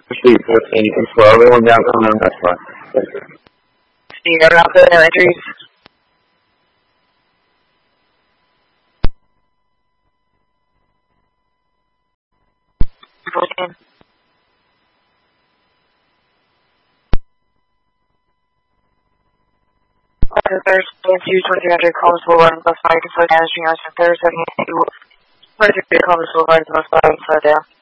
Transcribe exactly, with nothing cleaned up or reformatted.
Speed fourteen, you can slow everyone down coming on that spot. Steve, are out there, no entries? fourteen. Third, two, twenty-three hundred, Columbus Boulevard, plus five, you can slow down, string on third, seven, eight, twenty-three, Columbus Boulevard, plus five, slow down.